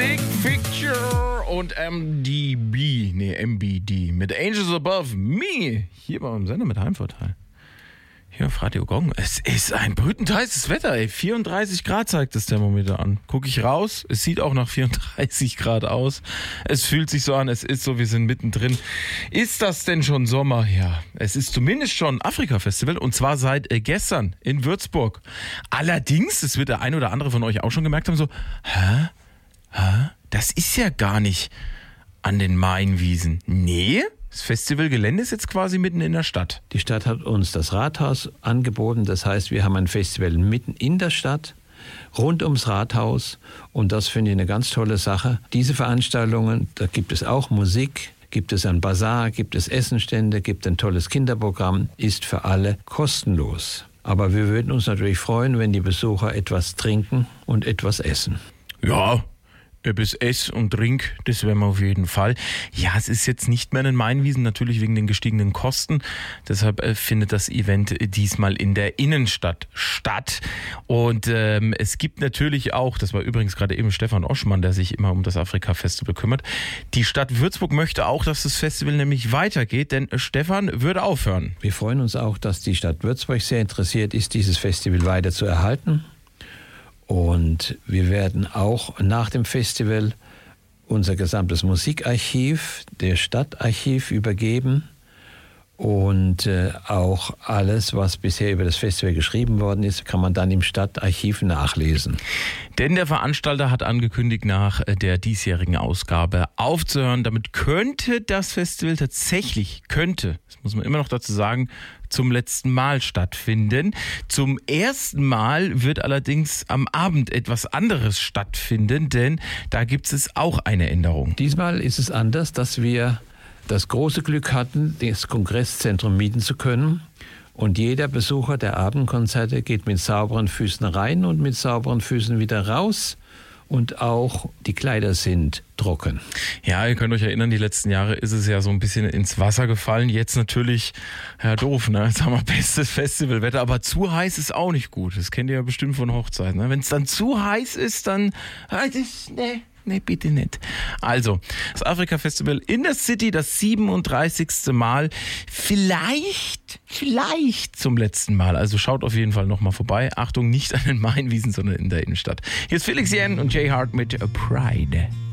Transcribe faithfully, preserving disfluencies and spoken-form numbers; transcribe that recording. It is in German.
Sick Picture und M D B, nee, M B D mit Angels Above Me. Hier beim Sender mit Heimvorteil. Hier auf Radio Gong. Es ist ein brütend heißes Wetter, ey. vierunddreißig Grad zeigt das Thermometer an. Gucke ich raus, es sieht auch nach vierunddreißig Grad aus. Es fühlt sich so an, es ist so, wir sind mittendrin. Ist das denn schon Sommer? Ja, es ist zumindest schon Afrika-Festival und zwar seit äh, gestern in Würzburg. Allerdings, das wird der ein oder andere von euch auch schon gemerkt haben, so, hä? Hä? Das ist ja gar nicht an den Mainwiesen. Nee? Das Festivalgelände ist jetzt quasi mitten in der Stadt. Die Stadt hat uns das Rathaus angeboten. Das heißt, wir haben ein Festival mitten in der Stadt, rund ums Rathaus. Und das finde ich eine ganz tolle Sache. Diese Veranstaltungen, da gibt es auch Musik, gibt es ein Bazar, gibt es Essenstände, gibt ein tolles Kinderprogramm, ist für alle kostenlos. Aber wir würden uns natürlich freuen, wenn die Besucher etwas trinken und etwas essen. Ja, bis Ess und Trink, das werden wir auf jeden Fall. Ja, es ist jetzt nicht mehr in den Mainwiesen, natürlich wegen den gestiegenen Kosten. Deshalb äh, findet das Event diesmal in der Innenstadt statt. Und ähm, es gibt natürlich auch, das war übrigens gerade eben Stefan Oschmann, der sich immer um das Afrika-Festival kümmert, die Stadt Würzburg möchte auch, dass das Festival nämlich weitergeht, denn Stefan würde aufhören. Wir freuen uns auch, dass die Stadt Würzburg sehr interessiert ist, dieses Festival weiter zu erhalten. Und wir werden auch nach dem Festival unser gesamtes Musikarchiv der Stadtarchiv übergeben und äh, auch alles, was bisher über das Festival geschrieben worden ist, kann man dann im Stadtarchiv nachlesen. Denn der Veranstalter hat angekündigt, nach der diesjährigen Ausgabe aufzuhören. Damit könnte das Festival tatsächlich, könnte, das muss man immer noch dazu sagen, zum letzten Mal stattfinden. Zum ersten Mal wird allerdings am Abend etwas anderes stattfinden, denn da gibt es auch eine Änderung. Diesmal ist es anders, dass wir das große Glück hatten, das Kongresszentrum mieten zu können. Und jeder Besucher der Abendkonzerte geht mit sauberen Füßen rein und mit sauberen Füßen wieder raus. Und auch die Kleider sind trocken. Ja, ihr könnt euch erinnern, die letzten Jahre ist es ja so ein bisschen ins Wasser gefallen. Jetzt natürlich, ja doof, ne? Jetzt haben wir bestes Festivalwetter, aber zu heiß ist auch nicht gut. Das kennt ihr ja bestimmt von Hochzeiten. Ne? Wenn es dann zu heiß ist, dann, das ist, ne. Nee, bitte nicht. Also, das Afrika-Festival in der City, das siebenunddreißigste Mal. Vielleicht, vielleicht zum letzten Mal. Also schaut auf jeden Fall nochmal vorbei. Achtung, nicht an den Mainwiesen, sondern in der Innenstadt. Hier ist Felix Jähn und Jay Hart mit Pride.